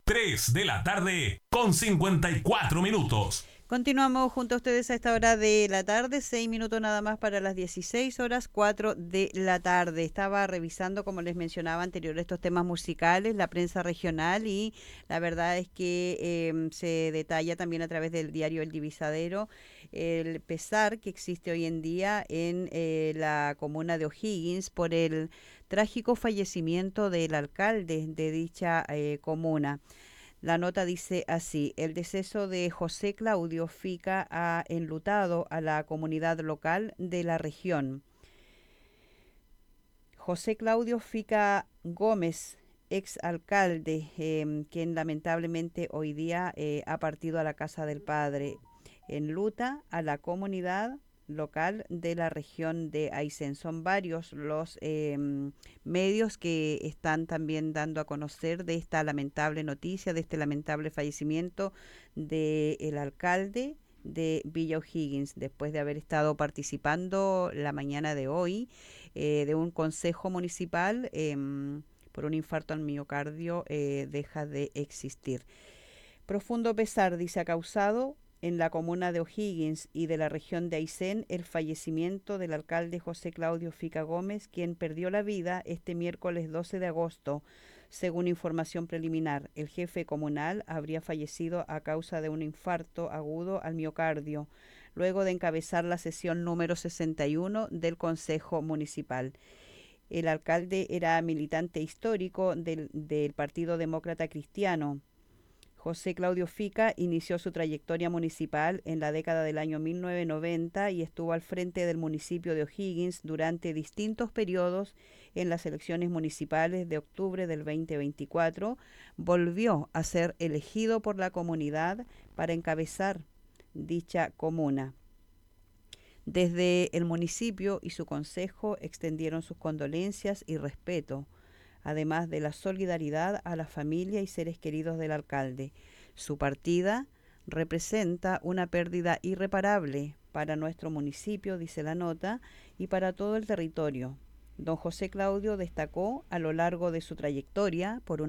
3 de la tarde con 54 minutos. Continuamos junto a ustedes a esta hora de la tarde, 6 minutos nada más para las 16 horas, 4 de la tarde. Estaba revisando, como les mencionaba anterior, estos temas musicales, la prensa regional, y la verdad es que se detalla también a través del diario El Divisadero el pesar que existe hoy en día en la comuna de O'Higgins por el trágico fallecimiento del alcalde de dicha comuna. La nota dice así: el deceso de José Claudio Fica ha enlutado a la comunidad local de la región. José Claudio Fica Gómez, ex alcalde, quien lamentablemente hoy día ha partido a la casa del padre, enluta a la comunidad local de la región de Aysén. Son varios los medios que están también dando a conocer de esta lamentable noticia, de este lamentable fallecimiento del alcalde de Villa O'Higgins, después de haber estado participando la mañana de hoy de un consejo municipal por un infarto al miocardio. Deja de existir. Profundo pesar, dice, ha causado en la comuna de O'Higgins y de la región de Aysén el fallecimiento del alcalde José Claudio Fica Gómez, quien perdió la vida este miércoles 12 de agosto. Según información preliminar, el jefe comunal habría fallecido a causa de un infarto agudo al miocardio, luego de encabezar la sesión número 61 del Consejo Municipal. El alcalde era militante histórico del Partido Demócrata Cristiano. José Claudio Fica inició su trayectoria municipal en la década del año 1990 y estuvo al frente del municipio de O'Higgins durante distintos periodos. En las elecciones municipales de octubre del 2024 volvió a ser elegido por la comunidad para encabezar dicha comuna. Desde el municipio y su consejo extendieron sus condolencias y respeto, además de la solidaridad a la familia y seres queridos del alcalde. Su partida representa una pérdida irreparable para nuestro municipio, dice la nota, y para todo el territorio. Don José Claudio destacó a lo largo de su trayectoria por una